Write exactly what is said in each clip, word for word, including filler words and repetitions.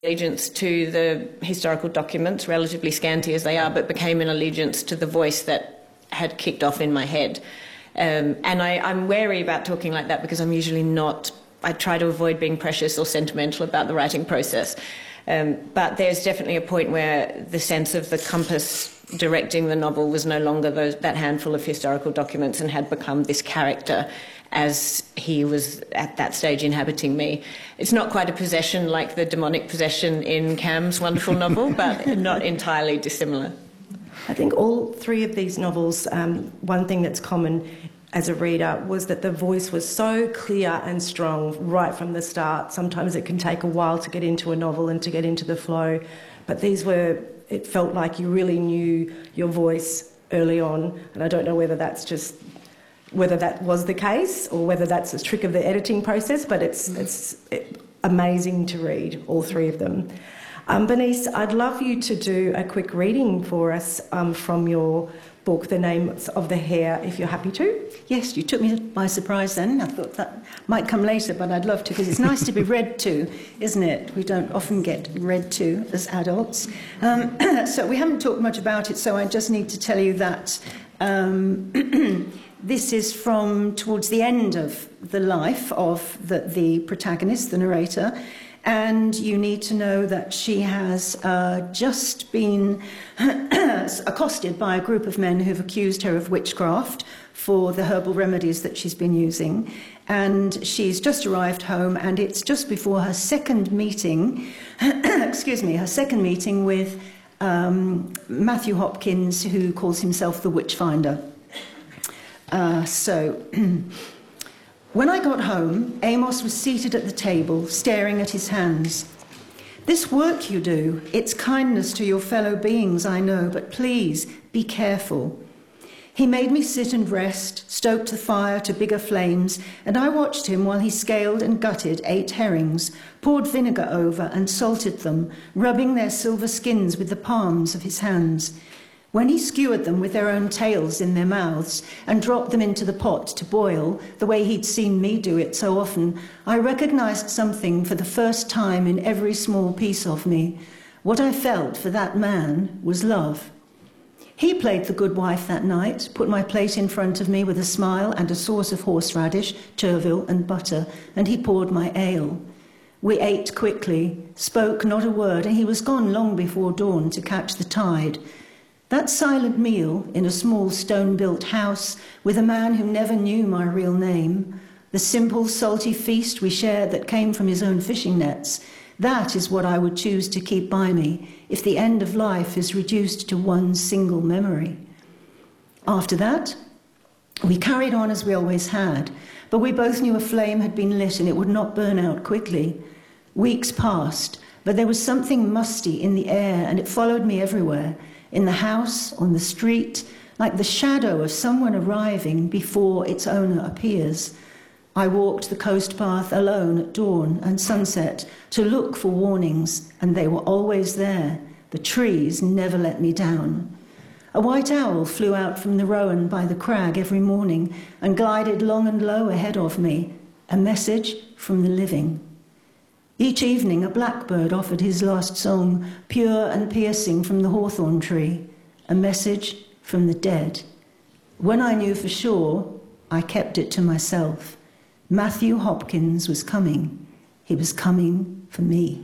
allegiance to the historical documents, relatively scanty as they are, but became an allegiance to the voice that had kicked off in my head. Um, and I, I'm wary about talking like that because I'm usually not, I try to avoid being precious or sentimental about the writing process. Um, but there's definitely a point where the sense of the compass directing the novel was no longer those, that handful of historical documents, and had become this character as he was at that stage inhabiting me. It's not quite a possession like the demonic possession in Cam's wonderful novel, but not entirely dissimilar. I think all three of these novels, um, one thing that's common as a reader was that the voice was so clear and strong right from the start. Sometimes it can take a while to get into a novel and to get into the flow, but these were, it felt like you really knew your voice early on, and I don't know whether that's just whether that was the case or whether that's a trick of the editing process, but it's, it's amazing to read, all three of them. Um, Bernice, I'd love you to do a quick reading for us um, from your book, The Names of the Hare, if you're happy to. Yes, you took me by surprise then. I thought that might come later, but I'd love to, because it's nice to be read to, isn't it? We don't often get read to as adults. Um, so we haven't talked much about it, so I just need to tell you that um, this is from towards the end of the life of the, the protagonist, the narrator, and you need to know that she has uh, just been accosted by a group of men who've accused her of witchcraft for the herbal remedies that she's been using. And she's just arrived home, and it's just before her second meeting, excuse me, her second meeting with um, Matthew Hopkins, who calls himself the Witchfinder. Uh, so, when I got home, Amos was seated at the table, staring at his hands. "This work you do, it's kindness to your fellow beings, I know, but please, be careful." He made me sit and rest, stoked the fire to bigger flames, and I watched him while he scaled and gutted eight herrings, poured vinegar over and salted them, rubbing their silver skins with the palms of his hands. When he skewered them with their own tails in their mouths and dropped them into the pot to boil, the way he'd seen me do it so often, I recognized something for the first time in every small piece of me. What I felt for that man was love. He played the good wife that night, put my plate in front of me with a smile and a sauce of horseradish, chervil and butter, and he poured my ale. We ate quickly, spoke not a word, and he was gone long before dawn to catch the tide. That silent meal in a small stone-built house with a man who never knew my real name, the simple, salty feast we shared that came from his own fishing nets, that is what I would choose to keep by me if the end of life is reduced to one single memory. After that, we carried on as we always had, but we both knew a flame had been lit and it would not burn out quickly. Weeks passed, but there was something musty in the air, and it followed me everywhere. In the house, on the street, like the shadow of someone arriving before its owner appears. I walked the coast path alone at dawn and sunset to look for warnings, and they were always there. The trees never let me down. A white owl flew out from the rowan by the crag every morning and glided long and low ahead of me, a message from the living. Each evening a blackbird offered his last song, pure and piercing from the hawthorn tree, a message from the dead. When I knew for sure, I kept it to myself. Matthew Hopkins was coming. He was coming for me.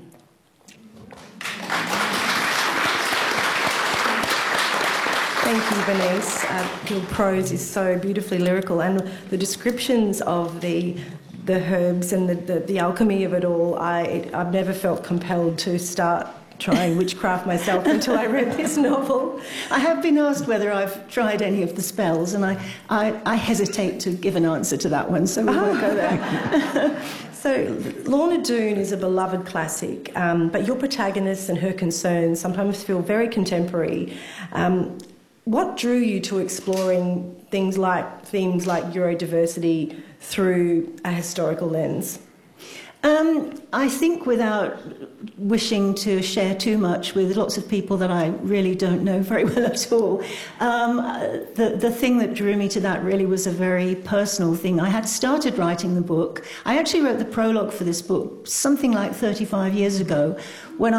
Thank you, Bernice. Uh, your prose is so beautifully lyrical, and the descriptions of the the herbs and the, the, the alchemy of it all, I, it, I've never felt compelled to start trying witchcraft myself until I read this novel. I have been asked whether I've tried any of the spells, and I, I, I hesitate to give an answer to that one, so we oh. won't go there. So, Lorna Doone is a beloved classic, um, but your protagonist and her concerns sometimes feel very contemporary. Um, what drew you to exploring things like themes like neurodiversity through a historical lens? Um, I think without wishing to share too much with lots of people that I really don't know very well at all, um, the, the thing that drew me to that really was a very personal thing. I had started writing the book. I actually wrote the prologue for this book something like thirty-five years ago when